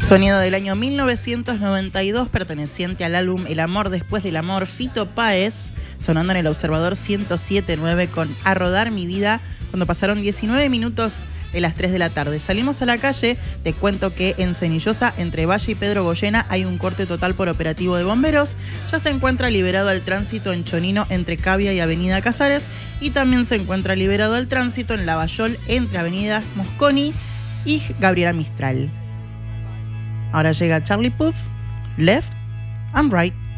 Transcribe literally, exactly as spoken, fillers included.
Sonido del año mil novecientos noventa y dos, perteneciente al álbum El amor después del amor, Fito Páez, sonando en el Observador ciento siete punto nueve con A rodar mi vida, cuando pasaron diecinueve minutos de las tres de la tarde. Salimos a la calle, te cuento que en Cenillosa, entre Valle y Pedro Goyena, hay un corte total por operativo de bomberos. Ya se encuentra liberado el tránsito en Chonino, entre Cavia y Avenida Casares, y también se encuentra liberado el tránsito en Lavallol, entre Avenida Mosconi y Gabriela Mistral. Ahora llega Charlie Puth, Left and Right.